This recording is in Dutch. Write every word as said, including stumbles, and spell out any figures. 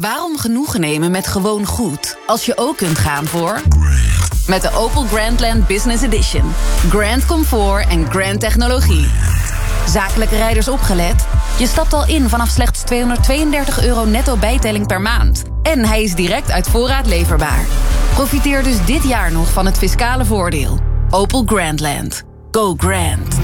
Waarom genoegen nemen met gewoon goed, als je ook kunt gaan voor... Met de Opel Grandland Business Edition. Grand comfort en grand technologie. Zakelijke rijders opgelet? Je stapt al in vanaf slechts tweehonderdtweeëndertig euro netto bijtelling per maand. En hij is direct uit voorraad leverbaar. Profiteer dus dit jaar nog van het fiscale voordeel. Opel Grandland. Go grand.